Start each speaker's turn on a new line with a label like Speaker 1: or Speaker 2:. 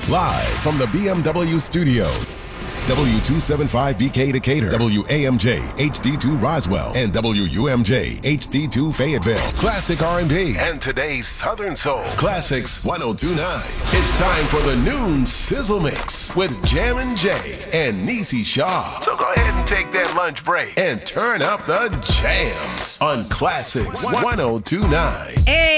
Speaker 1: Live from the BMW studio. W275BK Decatur, WAMJ HD2 Roswell, and WUMJ HD2 Fayetteville. Classic R&B and today's Southern Soul. Classics 1029. It's time for the noon sizzle mix with Jammin' Jay and Niecy Shaw. So go ahead and take that lunch break and turn up the jams on Classics 1029.
Speaker 2: Hey.